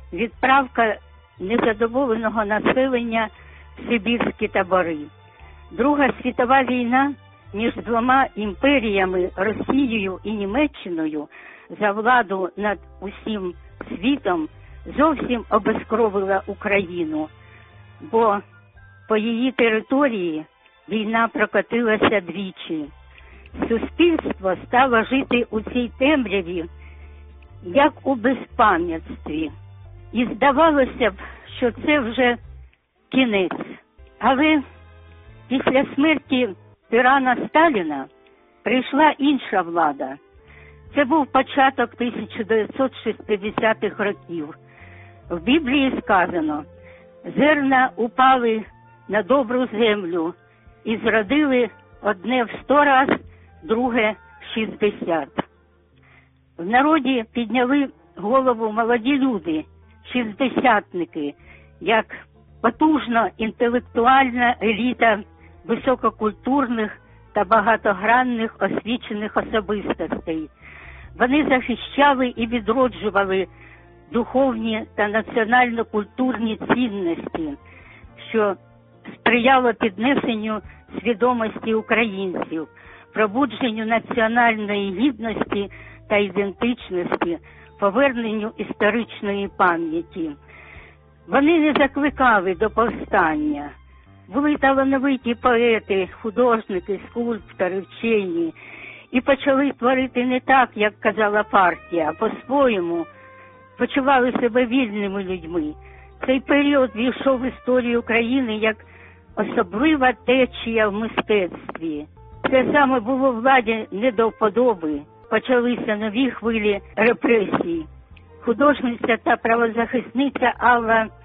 відправка незадоволеного населення в сибірські табори. Друга світова війна між двома імперіями, Росією і Німеччиною, за владу над усім світом зовсім обезкровила Україну, бо по її території війна прокотилася двічі. Суспільство стало жити у цій темряві, як у безпам'ятстві. І здавалося б, що це вже кінець. Але після смерті тирана Сталіна прийшла інша влада. Це був початок 1960-х років. В Біблії сказано: «Зерна упали на добру землю і зродили одне в 100 раз, друге в 60». В народі підняли голову молоді люди, шістдесятники, як потужна інтелектуальна еліта висококультурних та багатогранних освічених особистостей. Вони захищали і відроджували духовні та національно-культурні цінності, що сприяло піднесенню свідомості українців, пробудженню національної гідності та ідентичності, поверненню історичної пам'яті. Вони не закликали до повстання. Були талановиті поети, художники, скульптори, вчені. І почали творити не так, як казала партія, а по-своєму. Почували себе вільними людьми. Цей період війшов в історію України як особлива течія в мистецтві. Це саме було владі не до вподоби. Почалися нові хвилі репресій. Художниця та правозахисниця Алла